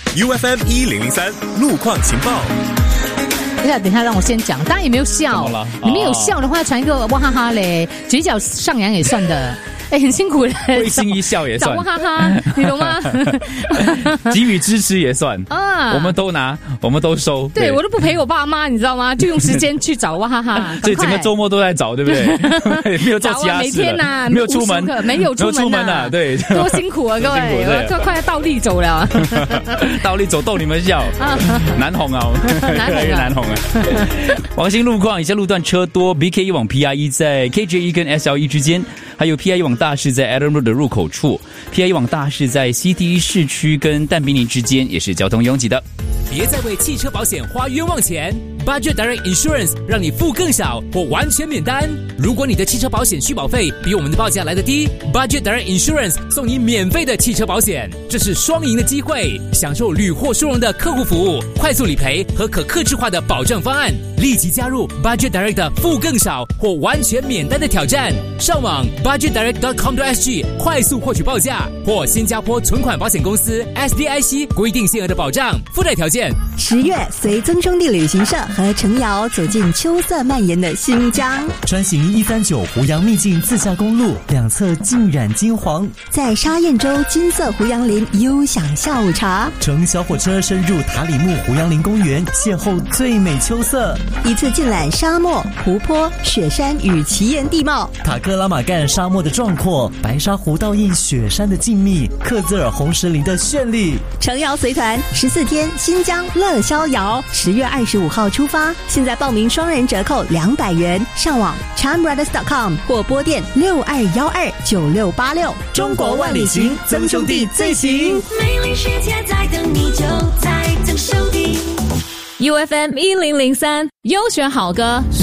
UFM 1003路况情报。 等一下，让我先讲。当然也没有笑，你们有笑的话，传一个哇哈哈嘞，嘴角上扬也算的。很辛苦的， 会心一笑也算， 找哇哈哈，你懂吗？ 给予支持也算啊，我们都拿，我们都收。 对，我都不陪我爸妈，你知道吗？就用时间去找哇哈哈。 所以整个周末都在找，对不对？没有做其他事， 每天呐， 没有出门， 没有出门呐，对， 多辛苦啊，各位，我快要倒立走了， 倒立走逗你们笑，难哄啊，难哄啊。王兴路况，以下路段车多 ，BKE 往 PIE 在 KJ1 跟 SLE 之间。还有 PIE 往大市在 Adam Road 的入口处 ，PIE 往大市在 CT 市区跟淡滨林之间也是交通拥挤的。 别再为汽车保险花冤枉钱 ，Budget Direct Insurance 让你付更少或完全免单。如果你的汽车保险续保费比我们的报价来得低 ，Budget Direct Insurance 送你免费的汽车保险，这是双赢的机会，享受屡获殊荣的客户服务、快速理赔和可客制化的保障方案。立即加入 Budget Direct 的付更少或完全免单的挑战，上网 budgetdirect.com.sg 快速获取报价，或新加坡存款保险公司 SDIC 规定限额的保障附带条件。 10月，随曾兄弟旅行社和程瑶走进秋色蔓延的新疆， 专行139胡杨秘境自驾公路，两侧浸染金黄， 在沙燕洲金色胡杨林悠享下午茶， 乘小火车深入塔里木胡杨林公园，邂逅最美秋色， 一次尽览沙漠、湖泊、雪山与奇岩地貌， 塔克拉玛干沙漠的壮阔，白沙湖倒映雪山的静谧，克孜尔红石林的绚丽。 程瑶随团14天新疆乐逍遥，10月25号出发，现在报名双人折扣200元，上网 charmbrothers.com 或拨电62129686。 中国万里行，曾兄弟最行。 美丽世界在等你，就在曾兄弟。 UFM 1003优选好歌。